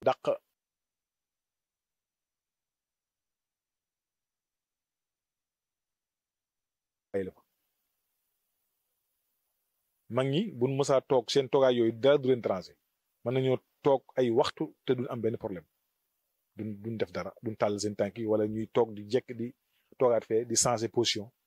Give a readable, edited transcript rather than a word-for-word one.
dàq ay la fa mag ñi buñ mësaa toog seen toogaay yooyu dara du leen tranché mën nañoo toog ay waxtu te duñ am benn problème duñ def dara duñ tàll seen tànk yi wala ñuy toog di jekk di toogaat fee di changer position